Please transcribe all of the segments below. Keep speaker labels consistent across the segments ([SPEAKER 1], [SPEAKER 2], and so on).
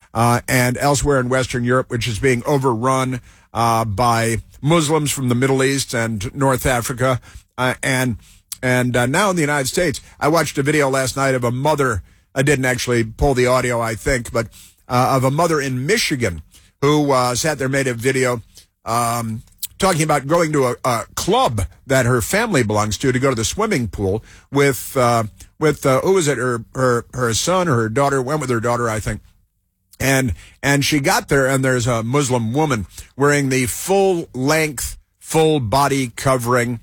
[SPEAKER 1] and elsewhere in Western Europe, which is being overrun by Muslims from the Middle East and North Africa, and now in the United States. I watched a video last night of a mother. I didn't actually pull the audio, I think, but of a mother in Michigan who sat there, made a video talking about going to a club that her family belongs to go to the swimming pool with who was it? Her son or her daughter. Went with her daughter, I think. And she got there, and there's a Muslim woman wearing the full length, full body covering,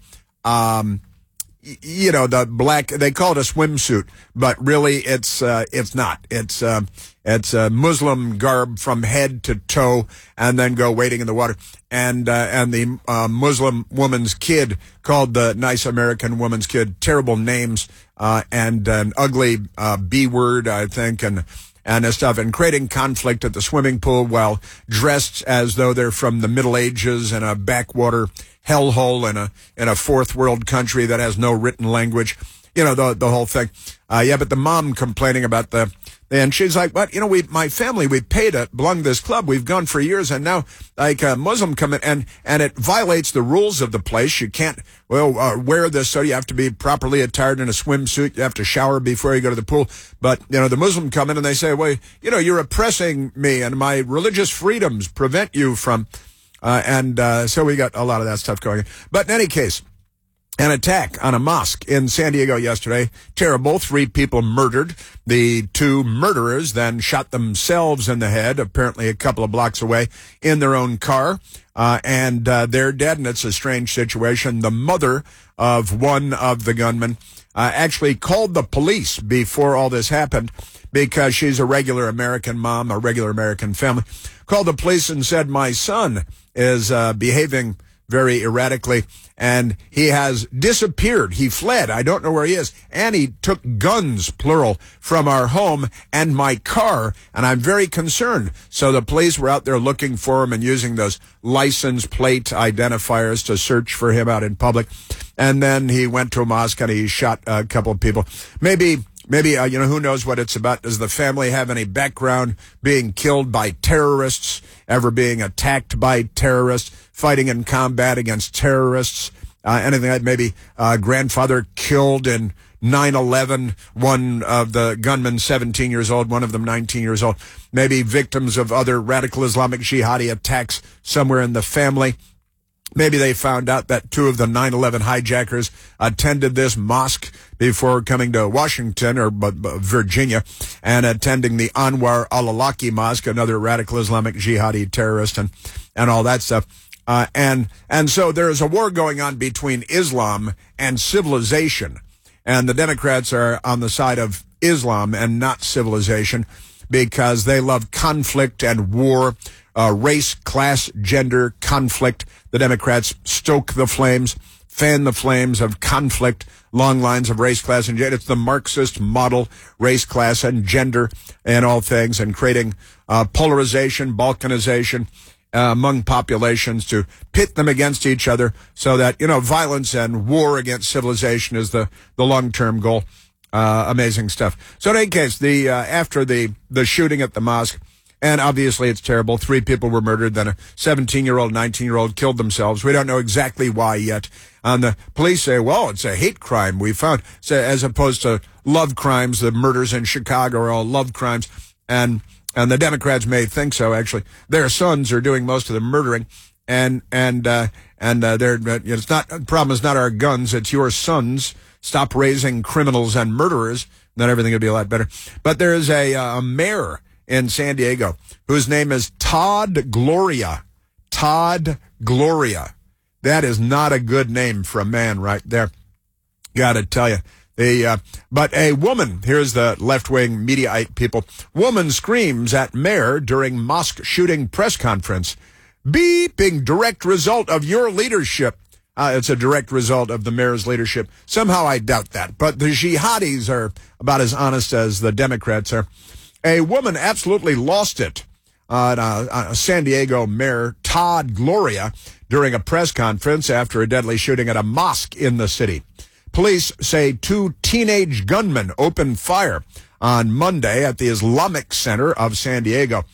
[SPEAKER 1] the black, they call it a swimsuit, but really it's not. It's a Muslim garb from head to toe, and then go wading in the water. And the Muslim woman's kid, called the nice American woman's kid, terrible names, and an ugly B word, I think, and stuff, and creating conflict at the swimming pool while dressed as though they're from the Middle Ages in a backwater hellhole in a fourth world country that has no written language. The whole thing. But the mom complaining about and she's like, but, my family, we paid to belong to this club. We've gone for years, and now, a Muslim come in, and it violates the rules of the place. You can't, wear this, so you have to be properly attired in a swimsuit. You have to shower before you go to the pool. But, the Muslim come in and they say, well, you're oppressing me, and my religious freedoms prevent you from, so we got a lot of that stuff going on. But in any case, an attack on a mosque in San Diego yesterday. Terrible. 3 people murdered. The 2 murderers then shot themselves in the head, apparently a couple of blocks away, in their own car. And they're dead, and it's a strange situation. The mother of one of the gunmen actually called the police before all this happened, because she's a regular American mom, a regular American family. Called the police and said, my son is behaving very erratically, and he has disappeared. He fled. I don't know where he is. And he took guns, plural, from our home and my car, and I'm very concerned. So the police were out there looking for him and using those license plate identifiers to search for him out in public. And then he went to a mosque and he shot a couple of people. Maybe, who knows what it's about. Does the family have any background being killed by terrorists, ever being attacked by terrorists, fighting in combat against terrorists, anything like maybe grandfather killed in 9/11, one of the gunmen 17 years old, one of them 19 years old, maybe victims of other radical Islamic jihadi attacks somewhere in the family. Maybe they found out that 2 of the 9/11 hijackers attended this mosque before coming to Washington or Virginia and attending the Anwar al-Awlaki Mosque, another radical Islamic jihadi terrorist, and all that stuff. And so there is a war going on between Islam and civilization. And the Democrats are on the side of Islam and not civilization, because they love conflict and war, race, class, gender, conflict. The Democrats stoke the flames, fan the flames of conflict, long lines of race, class, and gender. It's the Marxist model, race, class, and gender and all things, and creating polarization, balkanization among populations to pit them against each other, so that, violence and war against civilization is the long-term goal. Amazing stuff. So in any case, after the shooting at the mosque, and obviously it's terrible, 3 people were murdered, then a 17-year-old, 19-year-old killed themselves. We don't know exactly why yet. The police say, well, it's a hate crime we found, so, as opposed to love crimes. The murders in Chicago are all love crimes, and the Democrats may think so. Actually, their sons are doing most of the murdering, and they're, it's not, the problem is not our guns, it's your sons. Stop raising criminals and murderers, then everything will be a lot better. But there is a mayor in San Diego whose name is Todd Gloria. Todd Gloria. That is not a good name for a man right there. Gotta tell you. But a woman, here's the left-wing mediaite people, woman screams at mayor during mosque shooting press conference. Beeping, direct result of your leadership. It's a direct result of the mayor's leadership. Somehow I doubt that. But the jihadis are about as honest as the Democrats are. A woman absolutely lost it. San Diego Mayor Todd Gloria during a press conference after a deadly shooting at a mosque in the city. Police say 2 teenage gunmen opened fire on Monday at the Islamic Center of San Diego.